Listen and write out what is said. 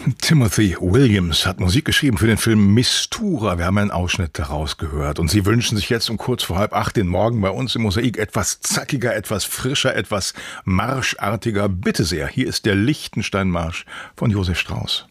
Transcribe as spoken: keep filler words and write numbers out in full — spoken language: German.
Timothy Williams hat Musik geschrieben für den Film Mistura. Wir haben einen Ausschnitt daraus gehört. Und Sie wünschen sich jetzt um kurz vor halb acht den Morgen bei uns im Mosaik etwas zackiger, etwas frischer, etwas marschartiger. Bitte sehr, hier ist der Lichtenstein-Marsch von Josef Strauss.